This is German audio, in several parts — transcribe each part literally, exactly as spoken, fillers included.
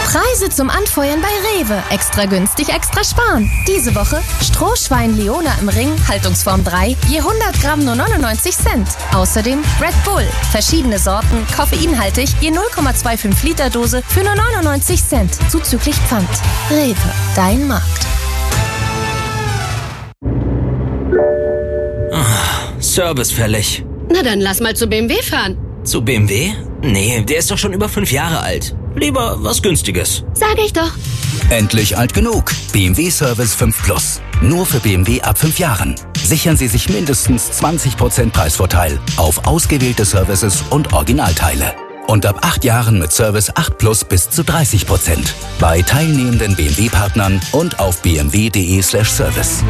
Preise zum Anfeuern bei Rewe. Extra günstig, extra sparen. Diese Woche Strohschwein Leona im Ring, Haltungsform drei, je hundert Gramm nur neunundneunzig Cent. Außerdem Red Bull, verschiedene Sorten, koffeinhaltig, je null Komma fünfundzwanzig Liter Dose für nur neunundneunzig Cent, zuzüglich Pfand. Rewe, dein Markt. Oh, Service fällig. Na dann lass mal zu B M W fahren. Zu B M W? Nee, der ist doch schon über fünf Jahre alt. Lieber was Günstiges. Sag ich doch. Endlich alt genug. B M W Service fünf Plus. Nur für B M W ab fünf Jahren. Sichern Sie sich mindestens zwanzig Prozent Preisvorteil auf ausgewählte Services und Originalteile. Und ab acht Jahren mit Service acht Plus bis zu dreißig Prozent. Bei teilnehmenden B M W-Partnern und auf b m w punkt d e slash service.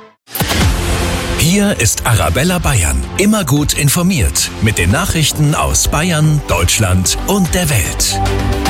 Hier ist Arabella Bayern. Immer gut informiert. Mit den Nachrichten aus Bayern, Deutschland und der Welt.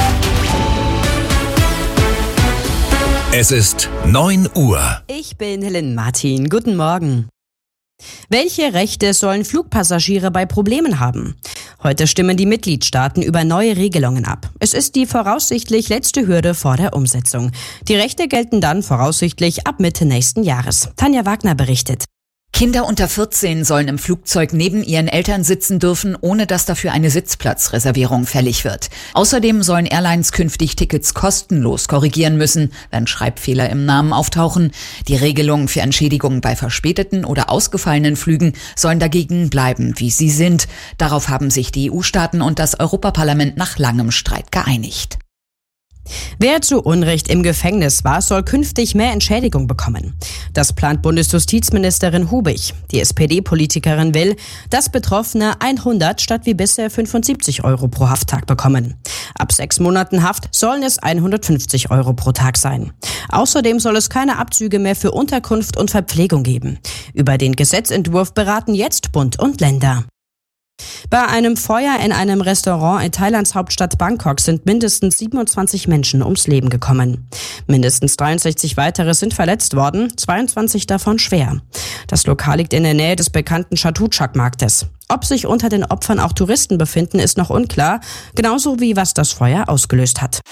Es ist neun Uhr. Ich bin Helen Martin. Guten Morgen. Welche Rechte sollen Flugpassagiere bei Problemen haben? Heute stimmen die Mitgliedstaaten über neue Regelungen ab. Es ist die voraussichtlich letzte Hürde vor der Umsetzung. Die Rechte gelten dann voraussichtlich ab Mitte nächsten Jahres. Tanja Wagner berichtet. Kinder unter vierzehn sollen im Flugzeug neben ihren Eltern sitzen dürfen, ohne dass dafür eine Sitzplatzreservierung fällig wird. Außerdem sollen Airlines künftig Tickets kostenlos korrigieren müssen, wenn Schreibfehler im Namen auftauchen. Die Regelungen für Entschädigungen bei verspäteten oder ausgefallenen Flügen sollen dagegen bleiben, wie sie sind. Darauf haben sich die E U-Staaten und das Europaparlament nach langem Streit geeinigt. Wer zu Unrecht im Gefängnis war, soll künftig mehr Entschädigung bekommen. Das plant Bundesjustizministerin Hubig. Die S P D-Politikerin will, dass Betroffene hundert statt wie bisher fünfundsiebzig Euro pro Hafttag bekommen. Ab sechs Monaten Haft sollen es hundertfünfzig Euro pro Tag sein. Außerdem soll es keine Abzüge mehr für Unterkunft und Verpflegung geben. Über den Gesetzentwurf beraten jetzt Bund und Länder. Bei einem Feuer in einem Restaurant in Thailands Hauptstadt Bangkok sind mindestens siebenundzwanzig Menschen ums Leben gekommen. Mindestens dreiundsechzig weitere sind verletzt worden, zweiundzwanzig davon schwer. Das Lokal liegt in der Nähe des bekannten Chatuchak-Marktes. Ob sich unter den Opfern auch Touristen befinden, ist noch unklar, genauso wie was das Feuer ausgelöst hat.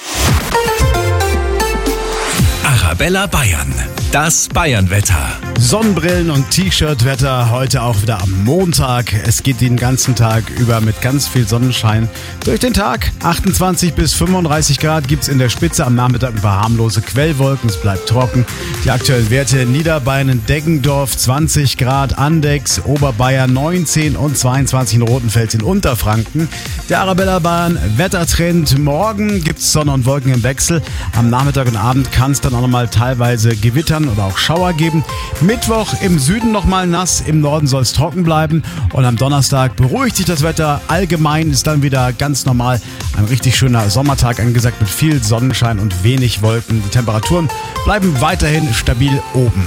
Arabella Bayern. Das Bayern-Wetter. Sonnenbrillen und T-Shirt-Wetter heute auch wieder am Montag. Es geht den ganzen Tag über mit ganz viel Sonnenschein durch den Tag. achtundzwanzig bis fünfunddreißig Grad gibt's in der Spitze, am Nachmittag ein paar harmlose Quellwolken. Es bleibt trocken. Die aktuellen Werte in Niederbayern, in Deggendorf zwanzig Grad, Andex, Oberbayern neunzehn und zweiundzwanzig in Rotenfels in Unterfranken. Der Arabella Bayern Wettertrend. Morgen gibt's Sonne und Wolken im Wechsel. Am Nachmittag und Abend kann es dann auch nochmal teilweise gewittern oder auch Schauer geben. Mittwoch im Süden nochmal nass, im Norden soll es trocken bleiben und am Donnerstag beruhigt sich das Wetter. Allgemein ist dann wieder ganz normal ein richtig schöner Sommertag angesagt mit viel Sonnenschein und wenig Wolken. Die Temperaturen bleiben weiterhin stabil oben.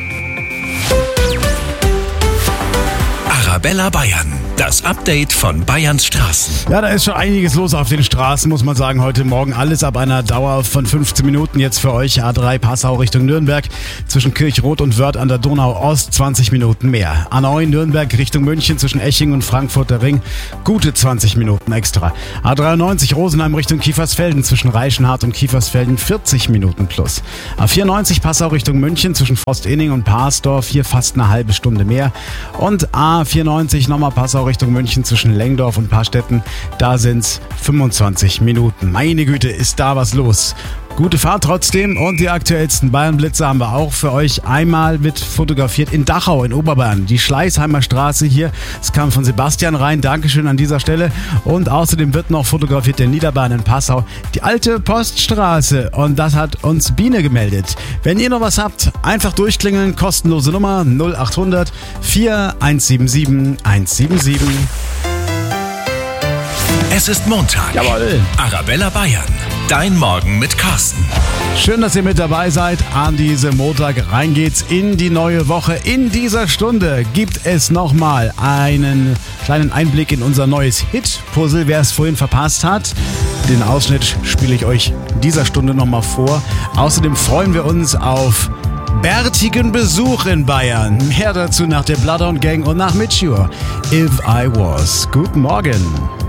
Arabella Bayern. Das Update von Bayerns Straßen. Ja, da ist schon einiges los auf den Straßen, muss man sagen. Heute Morgen alles ab einer Dauer von fünfzehn Minuten. Jetzt für euch A drei Passau Richtung Nürnberg. Zwischen Kirchroth und Wörth an der Donau Ost zwanzig Minuten mehr. A neun Nürnberg Richtung München zwischen Eching und Frankfurter Ring. Gute zwanzig Minuten extra. A dreiundneunzig Rosenheim Richtung Kiefersfelden zwischen Reichenhard und Kiefersfelden vierzig Minuten plus. A vierundneunzig Passau Richtung München zwischen Forst-Inning und Parsdorf. Hier fast eine halbe Stunde mehr. Und A vierundneunzig nochmal Passau Richtung München zwischen Lengdorf und Paarstetten, da sind's fünfundzwanzig Minuten. Meine Güte, ist da was los. Gute Fahrt trotzdem und die aktuellsten Bayernblitze haben wir auch für euch. Einmal mit fotografiert in Dachau in Oberbayern, die Schleißheimer Straße hier. Es kam von Sebastian rein, Dankeschön an dieser Stelle. Und außerdem wird noch fotografiert der Niederbayern in Passau, die alte Poststraße. Und das hat uns Biene gemeldet. Wenn ihr noch was habt, einfach durchklingeln, kostenlose Nummer null achthundert vier eins sieben sieben eins sieben sieben. Es ist Montag. Jawohl. Arabella Bayern. Dein Morgen mit Carsten. Schön, dass ihr mit dabei seid. An diesem Montag rein geht's in die neue Woche. In dieser Stunde gibt es nochmal einen kleinen Einblick in unser neues Hit-Puzzle. Wer es vorhin verpasst hat, den Ausschnitt spiele ich euch in dieser Stunde nochmal vor. Außerdem freuen wir uns auf bärtigen Besuch in Bayern. Mehr dazu nach der Bloodhound Gang und nach Mature. If I Was. Guten Morgen.